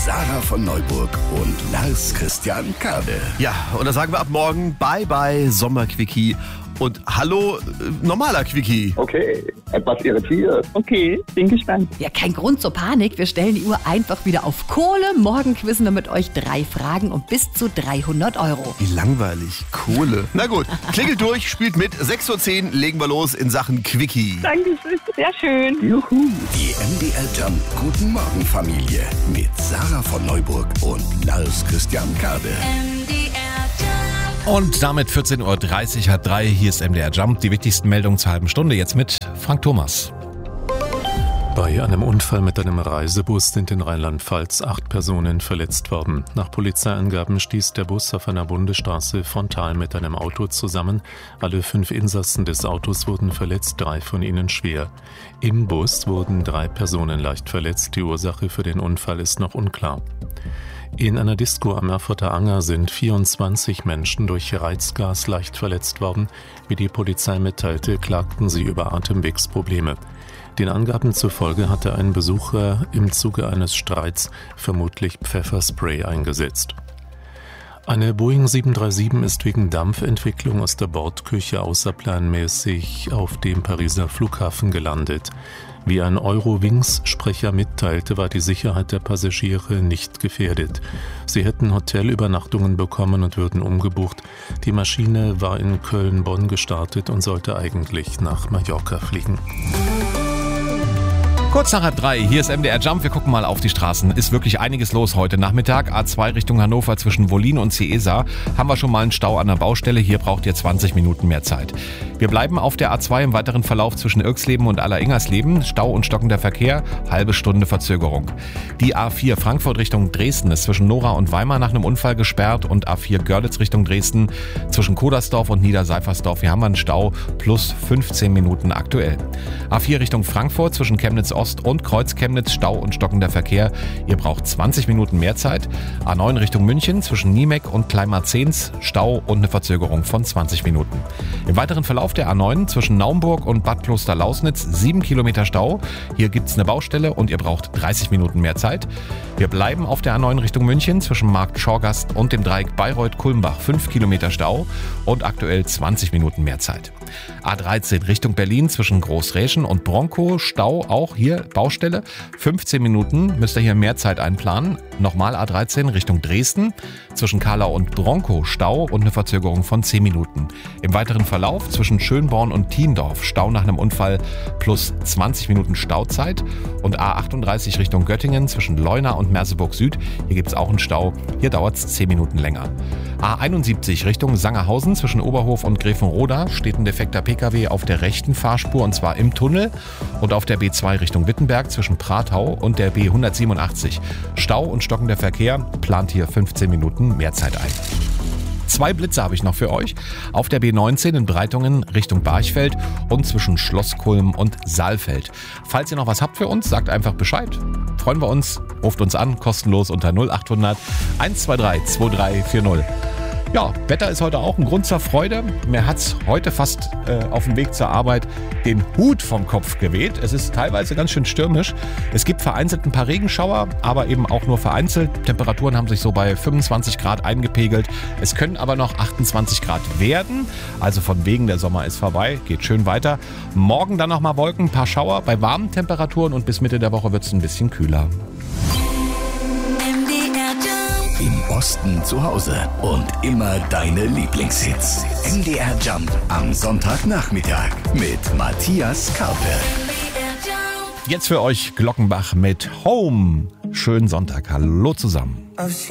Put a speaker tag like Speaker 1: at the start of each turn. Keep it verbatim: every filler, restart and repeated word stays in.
Speaker 1: Sarah von Neuburg und Lars Christian Kade.
Speaker 2: Ja, und da sagen wir ab morgen Bye Bye Sommerquickie und Hallo äh, normaler Quickie.
Speaker 3: Okay, etwas irritiert.
Speaker 4: Okay, bin gespannt.
Speaker 5: Ja, kein Grund zur Panik. Wir stellen die Uhr einfach wieder auf Kohle. Morgen quizzen wir mit euch drei Fragen und bis zu dreihundert Euro.
Speaker 2: Wie langweilig. Kohle. Na gut, klingelt durch, spielt mit. sechs Uhr zehn legen wir los in Sachen Quickie.
Speaker 4: Dankeschön, sehr schön.
Speaker 3: Juhu.
Speaker 1: Die M D R Jump Guten Morgen Familie mit Sarah von Neuburg und Lars Christian Kade.
Speaker 6: Und damit vierzehn Uhr dreißig hat drei. Hier ist M D R Jump. Die wichtigsten Meldungen zur halben Stunde. Jetzt mit Frank Thomas.
Speaker 7: Bei einem Unfall mit einem Reisebus sind in Rheinland-Pfalz acht Personen verletzt worden. Nach Polizeiangaben stieß der Bus auf einer Bundesstraße frontal mit einem Auto zusammen. Alle fünf Insassen des Autos wurden verletzt, drei von ihnen schwer. Im Bus wurden drei Personen leicht verletzt. Die Ursache für den Unfall ist noch unklar. In einer Disco am Erfurter Anger sind vierundzwanzig Menschen durch Reizgas leicht verletzt worden. Wie die Polizei mitteilte, klagten sie über Atemwegsprobleme. Den Angaben zufolge hatte ein Besucher im Zuge eines Streits vermutlich Pfefferspray eingesetzt. Eine Boeing sieben drei sieben ist wegen Dampfentwicklung aus der Bordküche außerplanmäßig auf dem Pariser Flughafen gelandet. Wie ein Eurowings-Sprecher mitteilte, war die Sicherheit der Passagiere nicht gefährdet. Sie hätten Hotelübernachtungen bekommen und würden umgebucht. Die Maschine war in Köln-Bonn gestartet und sollte eigentlich nach Mallorca fliegen.
Speaker 6: Kurz nach halb drei, hier ist M D R Jump. Wir gucken mal auf die Straßen. Ist wirklich einiges los heute Nachmittag. A zwei Richtung Hannover zwischen Wollin und Ciesa haben wir schon mal einen Stau an der Baustelle. Hier braucht ihr zwanzig Minuten mehr Zeit. Wir bleiben auf der A zwei im weiteren Verlauf zwischen Irksleben und Alleringhersleben. Stau und stockender Verkehr, halbe Stunde Verzögerung. Die A vier Frankfurt Richtung Dresden ist zwischen Nora und Weimar nach einem Unfall gesperrt und A vier Görlitz Richtung Dresden zwischen Kodersdorf und Niederseifersdorf. Hier haben wir einen Stau plus fünfzehn Minuten aktuell. A vier Richtung Frankfurt zwischen Chemnitz Ost und Kreuz Chemnitz, Stau und stockender Verkehr. Ihr braucht zwanzig Minuten mehr Zeit. A neun Richtung München zwischen Niemek und Kleinmarzens, Stau und eine Verzögerung von zwanzig Minuten. Im weiteren Verlauf der A neun zwischen Naumburg und Bad Kloster-Lausnitz sieben Kilometer Stau. Hier gibt es eine Baustelle und ihr braucht dreißig Minuten mehr Zeit. Wir bleiben auf der A neun Richtung München zwischen Markt Schorgast und dem Dreieck Bayreuth-Kulmbach fünf Kilometer Stau und aktuell zwanzig Minuten mehr Zeit. A dreizehn Richtung Berlin zwischen Großräschen und Bronkow, Stau auch hier Baustelle. fünfzehn Minuten müsst ihr hier mehr Zeit einplanen. Nochmal A dreizehn Richtung Dresden zwischen Kahlau und Bronkow, Stau und eine Verzögerung von zehn Minuten. Im weiteren Verlauf zwischen Schönborn und Thiendorf, Stau nach einem Unfall plus zwanzig Minuten Stauzeit. Und A achtunddreißig Richtung Göttingen zwischen Leuna und Merseburg Süd. Hier gibt es auch einen Stau. Hier dauert es zehn Minuten länger. A einundsiebzig Richtung Sangerhausen zwischen Oberhof und Gräfenroda steht ein defekter Pkw auf der rechten Fahrspur und zwar im Tunnel. Und auf der B zwei Richtung Wittenberg zwischen Prathau und der B hundertsiebenundachtzig. Stau und stockender Verkehr, plant hier fünfzehn Minuten mehr Zeit ein. Zwei Blitze habe ich noch für euch. Auf der B neunzehn in Breitungen Richtung Barchfeld und zwischen Schlosskulm und Saalfeld. Falls ihr noch was habt für uns, sagt einfach Bescheid. Freuen wir uns. Ruft uns an, kostenlos unter null acht hundert eins zwei drei zwei drei vier null. Ja, Wetter ist heute auch ein Grund zur Freude. Mir hat's heute fast äh, auf dem Weg zur Arbeit den Hut vom Kopf geweht. Es ist teilweise ganz schön stürmisch. Es gibt vereinzelt ein paar Regenschauer, aber eben auch nur vereinzelt. Temperaturen haben sich so bei fünfundzwanzig Grad eingepegelt. Es können aber noch achtundzwanzig Grad werden. Also von wegen, der Sommer ist vorbei. Geht schön weiter. Morgen dann nochmal Wolken, ein paar Schauer bei warmen Temperaturen und bis Mitte der Woche wird's ein bisschen kühler.
Speaker 1: Im Osten zu Hause und immer deine Lieblingshits. M D R Jump am Sonntagnachmittag mit Matthias Karpe.
Speaker 6: Jetzt für euch Glockenbach mit Home. Schönen Sonntag. Hallo zusammen.